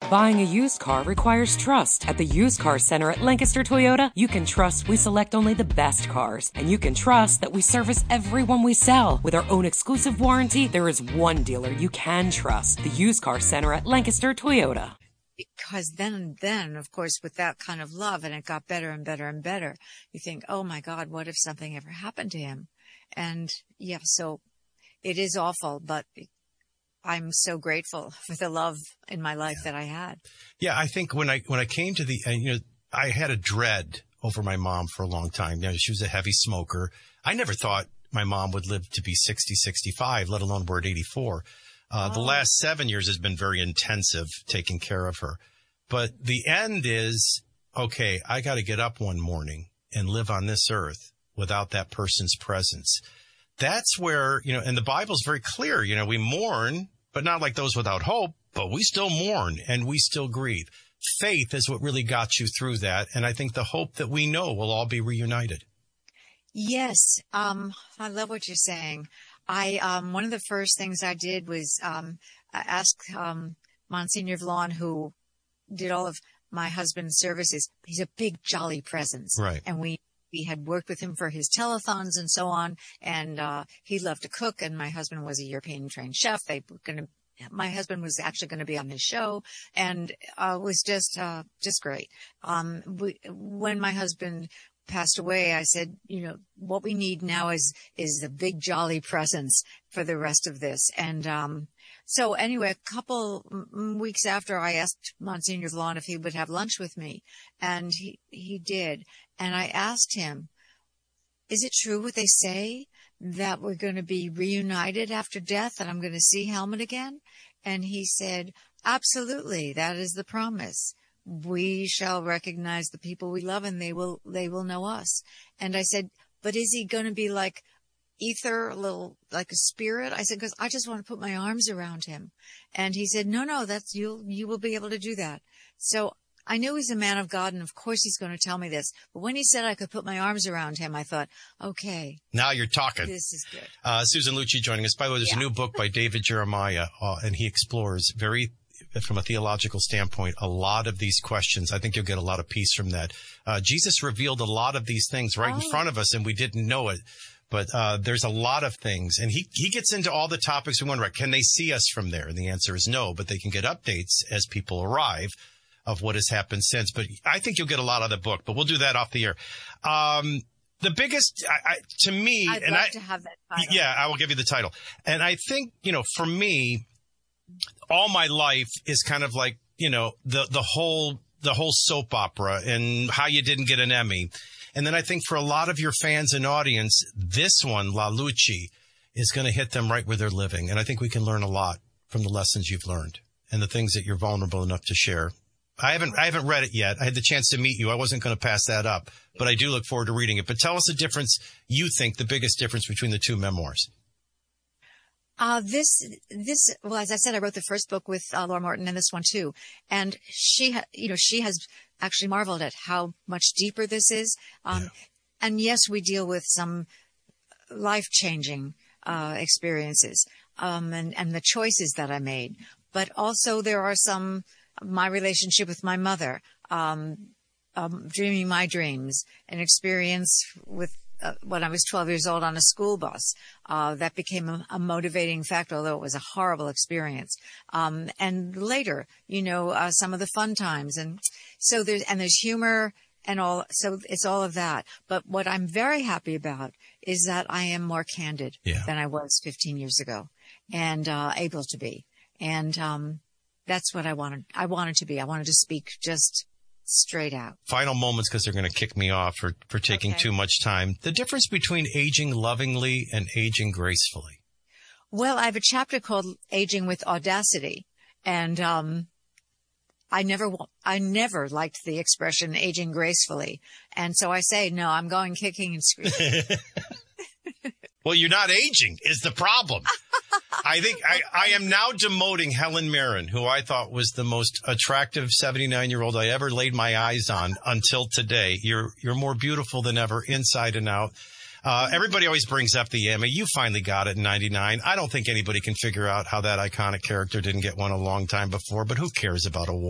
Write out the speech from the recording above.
Buying a used car requires trust. At the Used Car Center at Lancaster Toyota, you can trust we select only the best cars. And you can trust that we service everyone we sell. With our own exclusive warranty, there is one dealer you can trust. The Used Car Center at Lancaster Toyota. Because then, of course, with that kind of love, and it got better and better and better, you think, oh my God, what if something ever happened to him? And yeah, so it is awful, but I'm so grateful for the love in my life that I had. Yeah, I think when I came to I had a dread over my mom for a long time. She was a heavy smoker. I never thought my mom would live to be 60, 65, let alone we're at 84. The last 7 years has been very intensive taking care of her. But the end is, okay, I got to get up one morning and live on this earth without that person's presence. That's where, and the Bible's very clear, we mourn, but not like those without hope, but we still mourn and we still grieve. Faith is what really got you through that. And I think the hope that we know we'll all be reunited. Yes. I love what you're saying. One of the first things I did was, ask, Monsignor Vlon, who did all of my husband's services. He's a big, jolly presence. Right. And we had worked with him for his telethons and so on. And, he loved to cook. And my husband was a European trained chef. My husband was actually going to be on his show, and, it was just great. When my husband passed away, I said, what we need now is the big jolly presence for the rest of this. And, so anyway, a couple weeks after, I asked Monsignor Vlon if he would have lunch with me, and he did. And I asked him, is it true what they say that we're going to be reunited after death and I'm going to see Helmut again? And he said, absolutely. That is the promise. We shall recognize the people we love and they will know us. And I said, but is he going to be like ether, a little like a spirit? I said, because I just want to put my arms around him. And he said, no, that's you will be able to do that. So I knew he's a man of God, and of course he's going to tell me this. But when he said I could put my arms around him, I thought, okay. Now you're talking. This is good. Susan Lucci joining us. By the way, there's a new book by David Jeremiah, and he explores from a theological standpoint, a lot of these questions. I think you'll get a lot of peace from that. Jesus revealed a lot of these things right in front of us, and we didn't know it. But there's a lot of things. And he gets into all the topics we wonder about. Can they see us from there? And the answer is no, but they can get updates as people arrive of what has happened since. But I think you'll get a lot out of the book, but we'll do that off the air. The biggest, to me, I'd love to have that title. Yeah, I will give you the title. And I think, for me, all my life is kind of like, the whole soap opera and how you didn't get an Emmy. And then I think for a lot of your fans and audience, this one, La Lucci, is going to hit them right where they're living. And I think we can learn a lot from the lessons you've learned and the things that you're vulnerable enough to share. I haven't read it yet. I had the chance to meet you. I wasn't going to pass that up, but I do look forward to reading it. But tell us the difference you think, the biggest difference between the two memoirs. Well, as I said, I wrote the first book with Laura Morton, and this one too. And she has actually marveled at how much deeper this is. And yes, we deal with some life-changing experiences, and the choices that I made. But also there are my relationship with my mother, dreaming my dreams, an experience with when I was 12 years old on a school bus, that became a motivating factor, although it was a horrible experience. And later, some of the fun times. And so there's humor and all. So it's all of that. But what I'm very happy about is that I am more candid than I was 15 years ago, and able to be. And that's what I wanted. I wanted to be. I wanted to speak just straight out. Final moments, because they're going to kick me off for taking too much time. The difference between aging lovingly and aging gracefully. Well, I have a chapter called Aging with Audacity, and I never liked the expression aging gracefully, and so I say, no, I'm going kicking and screaming. Well, you're not aging is the problem. I think I am now demoting Helen Mirren, who I thought was the most attractive 79-year-old I ever laid my eyes on until today. You're more beautiful than ever, inside and out. Everybody always brings up the Emmy. You finally got it in 99. I don't think anybody can figure out how that iconic character didn't get one a long time before, but who cares about awards?